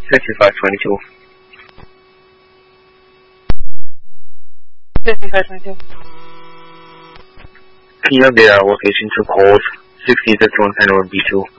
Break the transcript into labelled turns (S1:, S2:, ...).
S1: 6522.
S2: 6522.
S1: Can you update our location to hold 6061 Panorama B2?